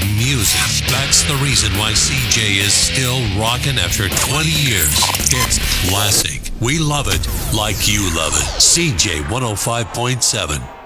music. That's the reason why CJ is still rocking after 20 years. It's classic. We love it like you love it. CJ 105.7.